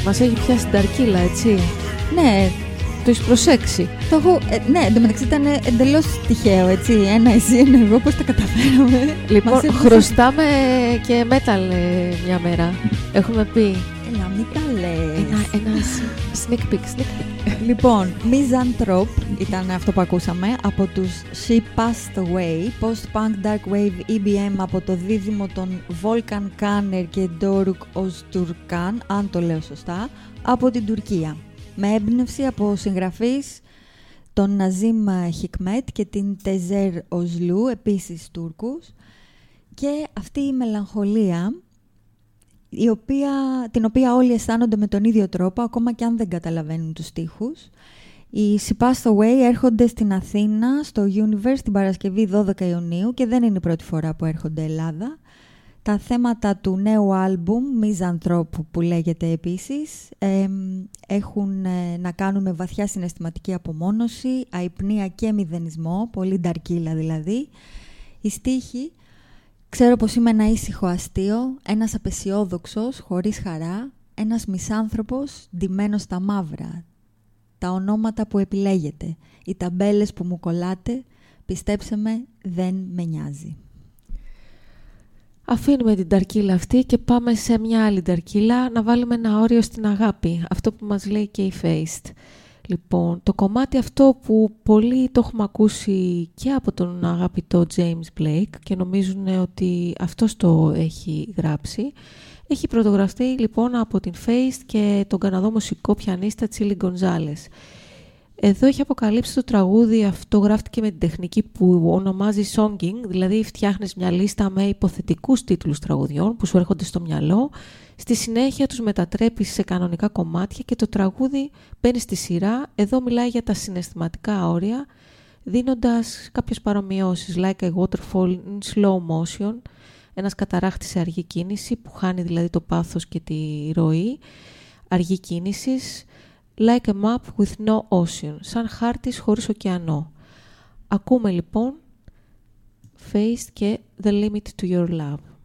Μας έχει πιάσει την ταρκύλα, έτσι. Ναι. Το έχεις προσέξει. Το έχω, ναι, εντωμεταξύ ήταν εντελώς τυχαίο, έτσι. Ένα εσύ, ένα εγώ, πώς τα καταφέραμε. Λοιπόν, χρωστάμε και metal μια μέρα. Έχουμε πει. Έλα, μην τα λες. Ένα sneak peek. Λοιπόν, Misanthrope ήταν αυτό που ακούσαμε από τους She Passed Away, post-punk dark wave EBM από το δίδυμο των Volkan Kaner και Doruk Öztürkkan, αν το λέω σωστά, από την Τουρκία. Με έμπνευση από συγγραφείς τον Ναζίμ Χικμέτ και την Τεζέρ Οσλού, επίσης Τούρκους, και αυτή η μελαγχολία την οποία όλοι αισθάνονται με τον ίδιο τρόπο, ακόμα και αν δεν καταλαβαίνουν τους στίχους. Οι She Passed Away έρχονται στην Αθήνα, στο Universe, την Παρασκευή 12 Ιουνίου και δεν είναι η πρώτη φορά που έρχονται Ελλάδα. Τα θέματα του νέου άλμπουμ, Misanthrope, που λέγεται επίσης, έχουν να κάνουν με βαθιά συναισθηματική απομόνωση, αϊπνία και μηδενισμό, πολύ νταρκύλα δηλαδή. Οι στίχοι: ξέρω πως είμαι ένα ήσυχο αστείο, ένας απεσιόδοξος, χωρίς χαρά, ένας μισάνθρωπος ντυμένος στα μαύρα. Τα ονόματα που επιλέγετε, οι ταμπέλες που μου κολλάτε, πιστέψε με, δεν με νοιάζει. Αφήνουμε την ταρκύλα αυτή και πάμε σε μια άλλη ταρκύλα, να βάλουμε ένα όριο στην αγάπη. Αυτό που μας λέει και η Faced. Λοιπόν, το κομμάτι αυτό που πολλοί το έχουμε ακούσει και από τον αγαπητό James Blake και νομίζουν ότι αυτός το έχει γράψει, έχει πρωτογραφτεί λοιπόν από την Faced και τον Καναδό μουσικό πιανίστα Chili Gonzales. Εδώ έχει αποκαλύψει το τραγούδι, αυτό γράφτηκε με την τεχνική που ονομάζει songing, δηλαδή φτιάχνεις μια λίστα με υποθετικούς τίτλους τραγουδιών που σου έρχονται στο μυαλό, στη συνέχεια τους μετατρέπεις σε κανονικά κομμάτια και το τραγούδι μπαίνει στη σειρά. Εδώ μιλάει για τα συναισθηματικά όρια, δίνοντας κάποιες παρομοιώσεις, like a waterfall in slow motion, ένας καταράχτης σε αργή κίνηση που χάνει δηλαδή το πάθος και τη ροή, αργή κίνησης, like a map with no ocean, σαν χάρτης χωρίς ωκεανό. Ακούμε λοιπόν Faced και The Limit to Your Love.